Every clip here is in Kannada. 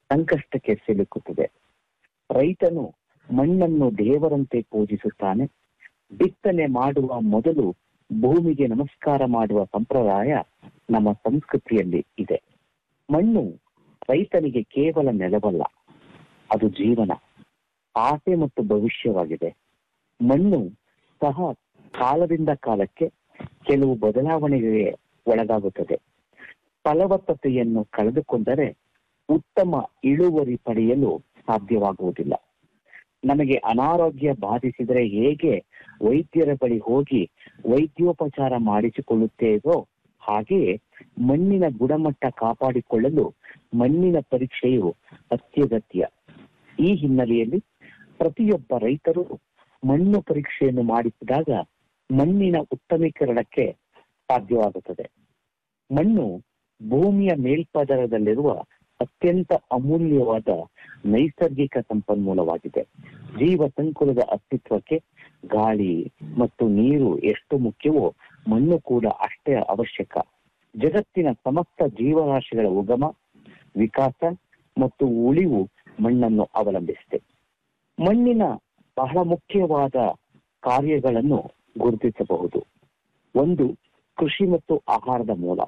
ಸಂಕಷ್ಟಕ್ಕೆ ಸಿಲುಕುತ್ತದೆ. ರೈತನು ಮಣ್ಣನ್ನು ದೇವರಂತೆ ಪೂಜಿಸುತ್ತಾನೆ. ಬಿತ್ತನೆ ಮಾಡುವ ಮೊದಲು ಭೂಮಿಗೆ ನಮಸ್ಕಾರ ಮಾಡುವ ಸಂಪ್ರದಾಯ ನಮ್ಮ ಸಂಸ್ಕೃತಿಯಲ್ಲಿ ಇದೆ. ಮಣ್ಣು ರೈತನಿಗೆ ಕೇವಲ ನೆಲವಲ್ಲ, ಅದು ಜೀವನ, ಆಸೆ ಮತ್ತು ಭವಿಷ್ಯವಾಗಿದೆ. ಮಣ್ಣು ಸಹ ಕಾಲದಿಂದ ಕಾಲಕ್ಕೆ ಕೆಲವು ಬದಲಾವಣೆಗೆ ಒಳಗಾಗುತ್ತದೆ. ಫಲವತ್ತತೆಯನ್ನು ಕಳೆದುಕೊಂಡರೆ ಉತ್ತಮ ಇಳುವರಿ ಪಡೆಯಲು ಸಾಧ್ಯವಾಗುವುದಿಲ್ಲ. ನಮಗೆ ಅನಾರೋಗ್ಯ ಬಾಧಿಸಿದರೆ ಹೇಗೆ ವೈದ್ಯರ ಬಳಿ ಹೋಗಿ ವೈದ್ಯೋಪಚಾರ ಮಾಡಿಸಿಕೊಳ್ಳುತ್ತೇವೋ ಹಾಗೆಯೇ ಮಣ್ಣಿನ ಗುಣಮಟ್ಟ ಕಾಪಾಡಿಕೊಳ್ಳಲು ಮಣ್ಣಿನ ಪರೀಕ್ಷೆಯು ಅತ್ಯಗತ್ಯ. ಈ ಹಿನ್ನೆಲೆಯಲ್ಲಿ ಪ್ರತಿಯೊಬ್ಬ ರೈತರು ಮಣ್ಣು ಪರೀಕ್ಷೆಯನ್ನು ಮಾಡಿಸಿದಾಗ ಮಣ್ಣಿನ ಉತ್ತಮೀಕರಣಕ್ಕೆ ಸಾಧ್ಯವಾಗುತ್ತದೆ. ಮಣ್ಣು ಭೂಮಿಯ ಮೇಲ್ಪದರದಲ್ಲಿರುವ ಅತ್ಯಂತ ಅಮೂಲ್ಯವಾದ ನೈಸರ್ಗಿಕ ಸಂಪನ್ಮೂಲವಾಗಿದೆ. ಜೀವ ಸಂಕುಲದ ಅಸ್ತಿತ್ವಕ್ಕೆ ಗಾಳಿ ಮತ್ತು ನೀರು ಎಷ್ಟು ಮುಖ್ಯವೋ ಮಣ್ಣು ಕೂಡ ಅಷ್ಟೇ ಅವಶ್ಯಕ. ಜಗತ್ತಿನ ಸಮಸ್ತ ಜೀವರಾಶಿಗಳ ಉಗಮ, ವಿಕಾಸ ಮತ್ತು ಉಳಿವು ಮಣ್ಣನ್ನು ಅವಲಂಬಿಸಿದೆ. ಮಣ್ಣಿನ ಬಹಳ ಮುಖ್ಯವಾದ ಕಾರ್ಯಗಳನ್ನು ಗುರುತಿಸಬಹುದು. ಒಂದು, ಕೃಷಿ ಮತ್ತು ಆಹಾರದ ಮೂಲ.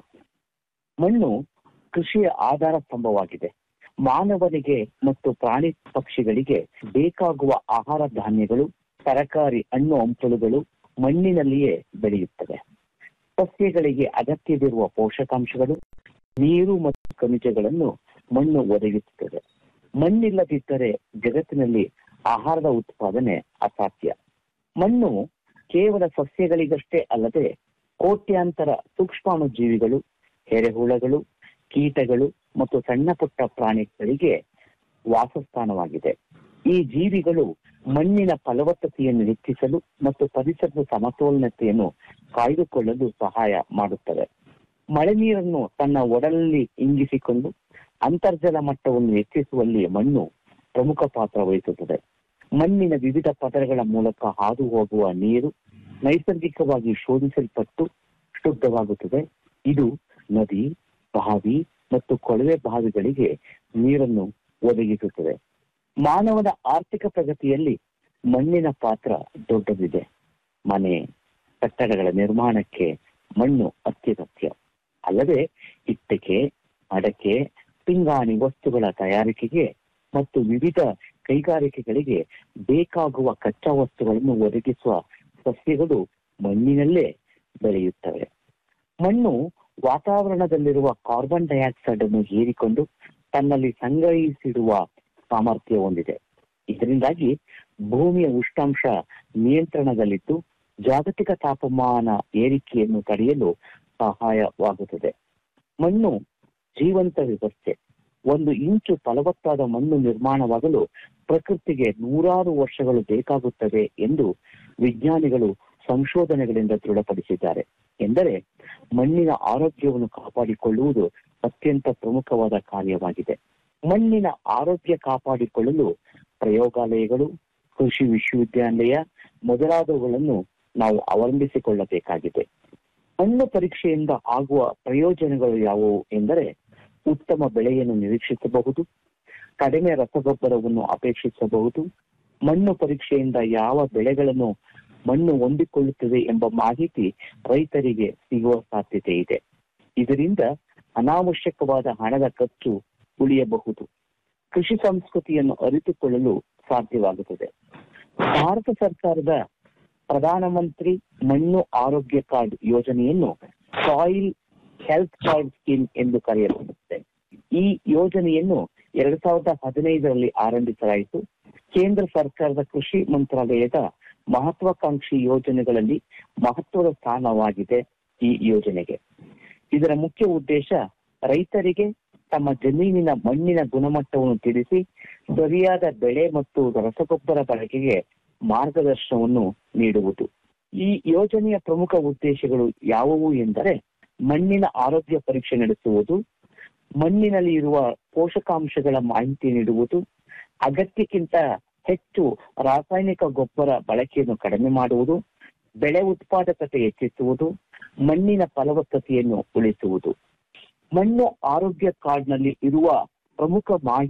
ಮಣ್ಣು ಕೃಷಿಯ ಆಧಾರ ಸ್ತಂಭವಾಗಿದೆ. ಮಾನವನಿಗೆ ಮತ್ತು ಪ್ರಾಣಿ ಪಕ್ಷಿಗಳಿಗೆ ಬೇಕಾಗುವ ಆಹಾರ ಧಾನ್ಯಗಳು, ತರಕಾರಿ, ಹಣ್ಣು ಹಂಪಲುಗಳು ಮಣ್ಣಿನಲ್ಲಿಯೇ ಬೆಳೆಯುತ್ತವೆ. ಸಸ್ಯಗಳಿಗೆ ಅಗತ್ಯವಿರುವ ಪೋಷಕಾಂಶಗಳು, ನೀರು ಮತ್ತು ಖನಿಜಗಳನ್ನು ಮಣ್ಣು ಒದಗಿಸುತ್ತದೆ. ಮಣ್ಣಿಲ್ಲದಿದ್ದರೆ ಜಗತ್ತಿನಲ್ಲಿ ಆಹಾರದ ಉತ್ಪಾದನೆ ಅಸಾಧ್ಯ. ಮಣ್ಣು ಕೇವಲ ಸಸ್ಯಗಳಿಗಷ್ಟೇ ಅಲ್ಲದೆ ಕೋಟ್ಯಾಂತರ ಸೂಕ್ಷ್ಮಾಣು ಜೀವಿಗಳು, ಎರೆಹುಳಗಳು, ಕೀಟಗಳು ಮತ್ತು ಸಣ್ಣ ಪುಟ್ಟ ಪ್ರಾಣಿಗಳಿಗೆ ವಾಸಸ್ಥಾನವಾಗಿದೆ. ಈ ಜೀವಿಗಳು ಮಣ್ಣಿನ ಫಲವತ್ತತೆಯನ್ನು ಹೆಚ್ಚಿಸಲು ಮತ್ತು ಪರಿಸರದ ಸಮತೋಲನತೆಯನ್ನು ಕಾಯ್ದುಕೊಳ್ಳಲು ಸಹಾಯ ಮಾಡುತ್ತವೆ. ಮಳೆ ನೀರನ್ನು ತನ್ನ ಒಡಲಲ್ಲಿ ಇಂಗಿಸಿಕೊಂಡು ಅಂತರ್ಜಲ ಮಟ್ಟವನ್ನು ಹೆಚ್ಚಿಸುವಲ್ಲಿ ಮಣ್ಣು ಪ್ರಮುಖ ಪಾತ್ರ ವಹಿಸುತ್ತದೆ. ಮಣ್ಣಿನ ವಿವಿಧ ಪದರಗಳ ಮೂಲಕ ಹಾದು ಹೋಗುವ ನೀರು ನೈಸರ್ಗಿಕವಾಗಿ ಶೋಧಿಸಲ್ಪಟ್ಟು ಶುದ್ಧವಾಗುತ್ತದೆ. ಇದು ನದಿ, ಬಾವಿ ಮತ್ತು ಕೊಳವೆ ಬಾವಿಗಳಿಗೆ ನೀರನ್ನು ಒದಗಿಸುತ್ತದೆ. ಮಾನವನ ಆರ್ಥಿಕ ಪ್ರಗತಿಯಲ್ಲಿ ಮಣ್ಣಿನ ಪಾತ್ರ ದೊಡ್ಡದಿದೆ. ಮನೆ, ಕಟ್ಟಡಗಳ ನಿರ್ಮಾಣಕ್ಕೆ ಮಣ್ಣು ಅತ್ಯಗತ್ಯ. ಅಲ್ಲದೆ ಇಟ್ಟಿಗೆ, ಅಡಕೆ, ಪಿಂಗಾಣಿ ವಸ್ತುಗಳ ತಯಾರಿಕೆಗೆ ಮತ್ತು ವಿವಿಧ ಕೈಗಾರಿಕೆಗಳಿಗೆ ಬೇಕಾಗುವ ಕಚ್ಚಾ ವಸ್ತುಗಳನ್ನು ಒದಗಿಸುವ ಸಸ್ಯಗಳು ಮಣ್ಣಿನಲ್ಲೇ ಬೆಳೆಯುತ್ತವೆ. ಮಣ್ಣು ವಾತಾವರಣದಲ್ಲಿರುವ ಕಾರ್ಬನ್ ಡೈಆಕ್ಸೈಡ್ ಅನ್ನು ಹೀರಿಕೊಂಡು ತನ್ನಲ್ಲಿ ಸಂಗ್ರಹಿಸಿಡುವ ಸಾಮರ್ಥ್ಯ ಹೊಂದಿದೆ. ಇದರಿಂದಾಗಿ ಭೂಮಿಯ ಉಷ್ಣಾಂಶ ನಿಯಂತ್ರಣದಲ್ಲಿದ್ದು ಜಾಗತಿಕ ತಾಪಮಾನ ಏರಿಕೆಯನ್ನು ತಡೆಯಲು ಸಹಾಯವಾಗುತ್ತದೆ. ಮಣ್ಣು ಜೀವಂತ ವ್ಯವಸ್ಥೆ. 1 ಇಂಚು ಫಲವತ್ತಾದ ಮಣ್ಣು ನಿರ್ಮಾಣವಾಗಲು ಪ್ರಕೃತಿಗೆ 100 ವರ್ಷಗಳು ಬೇಕಾಗುತ್ತವೆ ಎಂದು ವಿಜ್ಞಾನಿಗಳು ಸಂಶೋಧನೆಗಳಿಂದ ದೃಢಪಡಿಸಿದ್ದಾರೆ. ಎಂದರೆ ಮಣ್ಣಿನ ಆರೋಗ್ಯವನ್ನು ಕಾಪಾಡಿಕೊಳ್ಳುವುದು ಅತ್ಯಂತ ಪ್ರಮುಖವಾದ ಕಾರ್ಯವಾಗಿದೆ. ಮಣ್ಣಿನ ಆರೋಗ್ಯ ಕಾಪಾಡಿಕೊಳ್ಳಲು ಪ್ರಯೋಗಾಲಯಗಳು, ಕೃಷಿ ವಿಶ್ವವಿದ್ಯಾಲಯ ಮೊದಲಾದವುಗಳನ್ನು ನಾವು ಅವಲಂಬಿಸಿಕೊಳ್ಳಬೇಕಾಗಿದೆ. ಮಣ್ಣು ಪರೀಕ್ಷೆಯಿಂದ ಆಗುವ ಪ್ರಯೋಜನಗಳು ಯಾವುವು ಎಂದರೆ ಉತ್ತಮ ಬೆಳೆಯನ್ನು ನಿರೀಕ್ಷಿಸಬಹುದು, ಕಡಿಮೆ ರಸಗೊಬ್ಬರವನ್ನು ಅಪೇಕ್ಷಿಸಬಹುದು. ಮಣ್ಣು ಪರೀಕ್ಷೆಯಿಂದ ಯಾವ ಬೆಳೆಗಳನ್ನು ಮಣ್ಣು ಹೊಂದಿಕೊಳ್ಳುತ್ತದೆ ಎಂಬ ಮಾಹಿತಿ ರೈತರಿಗೆ ಸಿಗುವ ಸಾಧ್ಯತೆ ಇದೆ. ಇದರಿಂದ ಅನಾವಶ್ಯಕವಾದ ಹಣದ ಖರ್ಚು ಉಳಿಯಬಹುದು. ಕೃಷಿ ಸಂಸ್ಕೃತಿಯನ್ನು ಅರಿತುಕೊಳ್ಳಲು ಸಾಧ್ಯವಾಗುತ್ತದೆ. ಭಾರತ ಸರ್ಕಾರದ ಪ್ರಧಾನಮಂತ್ರಿ ಮಣ್ಣು ಆರೋಗ್ಯ ಕಾರ್ಡ್ ಯೋಜನೆಯನ್ನು ಸಾಯಿಲ್ ಹೆಲ್ತ್ ಕಾರ್ಡ್ ಸ್ಕೀಮ್ ಎಂದು ಕರೆಯಲಾಗುತ್ತದೆ. ಈ ಯೋಜನೆಯನ್ನು 2015ರಲ್ಲಿ ಆರಂಭಿಸಲಾಯಿತು. ಕೇಂದ್ರ ಸರ್ಕಾರದ ಕೃಷಿ ಮಂತ್ರಾಲಯದ ಮಹತ್ವಾಕಾಂಕ್ಷಿ ಯೋಜನೆಗಳಲ್ಲಿ ಮಹತ್ವದ ಸ್ಥಾನವಾಗಿದೆ ಈ ಯೋಜನೆಗೆ. ಇದರ ಮುಖ್ಯ ಉದ್ದೇಶ ರೈತರಿಗೆ ತಮ್ಮ ಜಮೀನಿನ ಮಣ್ಣಿನ ಗುಣಮಟ್ಟವನ್ನು ತಿಳಿಸಿ ಸರಿಯಾದ ಬೆಳೆ ಮತ್ತು ರಸಗೊಬ್ಬರ ಬಳಕೆಗೆ ಮಾರ್ಗದರ್ಶನವನ್ನು ನೀಡುವುದು. ಈ ಯೋಜನೆಯ ಪ್ರಮುಖ ಉದ್ದೇಶಗಳು ಯಾವುವು ಎಂದರೆ ಮಣ್ಣಿನ ಆರೋಗ್ಯ ಪರೀಕ್ಷೆ ನಡೆಸುವುದು, ಮಣ್ಣಿನಲ್ಲಿ ಇರುವ ಪೋಷಕಾಂಶಗಳ ಮಾಹಿತಿ ನೀಡುವುದು, ಅಗತ್ಯಕ್ಕಿಂತ ಹೆಚ್ಚು ರಾಸಾಯನಿಕ ಗೊಬ್ಬರ ಬಳಕೆಯನ್ನು ಕಡಿಮೆ ಮಾಡುವುದು, ಬೆಳೆ ಉತ್ಪಾದಕತೆ ಹೆಚ್ಚಿಸುವುದು, ಮಣ್ಣಿನ ಫಲವತ್ತತೆಯನ್ನು ಉಳಿಸುವುದು. ಮಣ್ಣು ಆರೋಗ್ಯ ಕಾರ್ಡ್ನಲ್ಲಿ ಇರುವ ಪ್ರಮುಖ ಮಾಹಿತಿ